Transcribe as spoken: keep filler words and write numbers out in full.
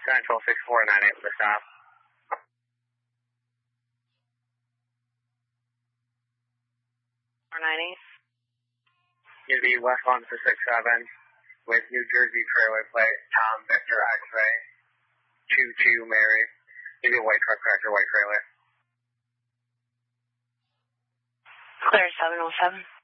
Central six four nine eight with a stop. four nine eight. You'd be westbound for six seven with New Jersey trailer plate, Tom Victor X-ray, two two Mary. You'd be a white truck tractor, white trailer. Clear seven oh seven.